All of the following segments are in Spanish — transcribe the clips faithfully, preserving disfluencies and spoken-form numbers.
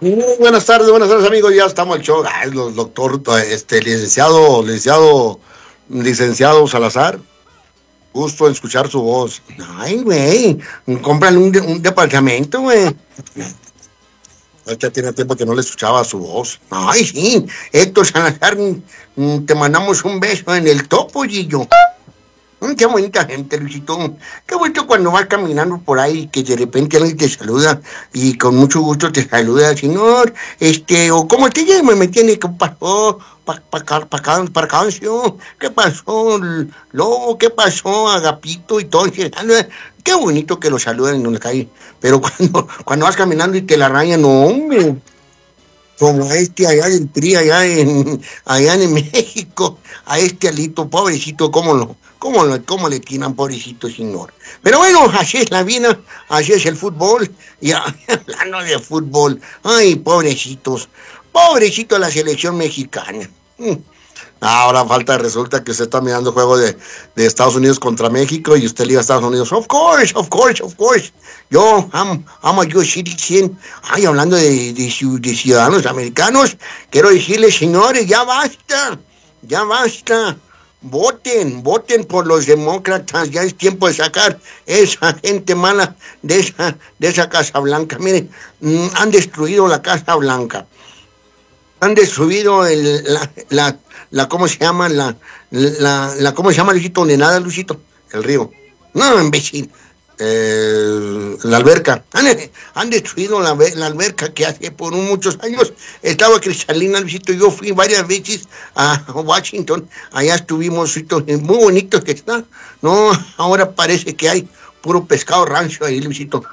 Muy buenas tardes, buenas tardes amigos, ya estamos al show. Ay, los doctor, este, licenciado, licenciado, licenciado Salazar, gusto en escuchar su voz. Ay, güey, cómprale un, de- un departamento, güey. Ahorita tiene tiempo que no le escuchaba su voz. Ay, sí, Héctor Salazar, mm, te mandamos un beso en el topo, Gillo. Mm, Qué bonita gente, Luisito. Qué bonito cuando vas caminando por ahí que de repente alguien te saluda y con mucho gusto te saluda, señor, este, o cómo te llamas, ¿me entiendes? ¿Qué pasó? Pa, pa, pa, pa, can- para canción, ¿qué pasó, L- Lobo? ¿Qué pasó, Agapito? Y todo, ese- qué bonito que lo saluden en la calle, pero cuando, cuando vas caminando y te la rayan, no, hombre, como a este allá del P R I, allá en, allá en México, a este Alito, pobrecito, cómo lo, cómo lo, cómo le tiran, pobrecito señor. Pero bueno, así es la vida, así es el fútbol, y a- hablando de fútbol, ay, pobrecitos, pobrecito la selección mexicana. Mm. Ahora falta, resulta que usted está mirando el juego de, de Estados Unidos contra México y usted le iba a Estados Unidos. Of course, of course, of course. Yo, I'm, I'm a U S citizen. Ay, hablando de, de, ciu- de ciudadanos americanos, quiero decirles, señores, ya basta, ya basta. Voten, voten por los demócratas. Ya es tiempo de sacar esa gente mala de esa, de esa Casa Blanca. Miren, mm, han destruido la Casa Blanca, han destruido el, la, la, la, ¿cómo se llama? La, la, la, ¿cómo se llama, Luisito? Donde nada, Luisito, el río. No, imbécil. Eh, la alberca. Han, han destruido la, la alberca que hace por muchos años estaba cristalina, Luisito. Yo fui varias veces a Washington. Allá estuvimos, Luisito, muy bonito que está. No, ahora parece que hay puro pescado rancho ahí, Luisito.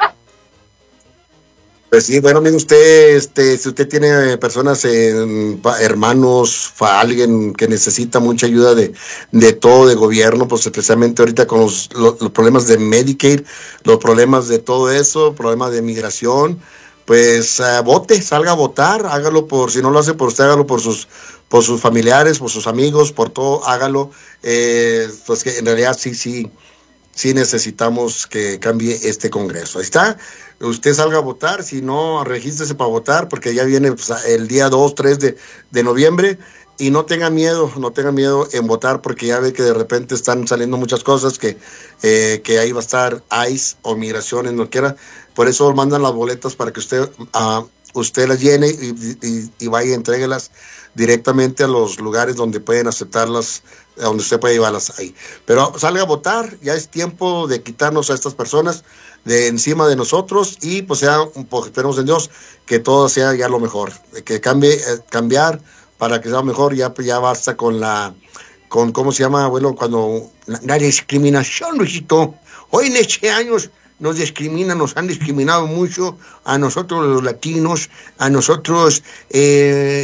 Pues sí, bueno, amigo, usted, este, si usted tiene personas, eh, pa- hermanos, fa- alguien que necesita mucha ayuda de, de todo, de gobierno, pues especialmente ahorita con los, los, los problemas de Medicaid, los problemas de todo eso, problemas de migración, pues eh, vote, salga a votar, hágalo por, si no lo hace por usted, hágalo por sus, por sus familiares, por sus amigos, por todo, hágalo, eh, pues que en realidad sí, sí, sí necesitamos que cambie este Congreso. Ahí está. Usted salga a votar, si no, regístrese para votar, porque ya viene pues, el día dos, tres de, de noviembre. Y no tenga miedo, no tenga miedo en votar, porque ya ve que de repente están saliendo muchas cosas, que, eh, que ahí va a estar ICE o migraciones, no quiera. Por eso mandan las boletas para que usted, uh, usted las llene y, y, y vaya y entréguelas directamente a los lugares donde pueden aceptarlas, donde usted puede llevarlas ahí. Pero salga a votar, ya es tiempo de quitarnos a estas personas de encima de nosotros y pues sea, pues, esperemos en Dios que todo sea ya lo mejor, que cambie, eh, cambiar para que sea mejor, ya, ya basta con la, con, ¿cómo se llama, abuelo? Cuando la, la discriminación, Luisito. Hoy en este años nos discriminan, nos han discriminado mucho a nosotros los latinos, a nosotros, eh,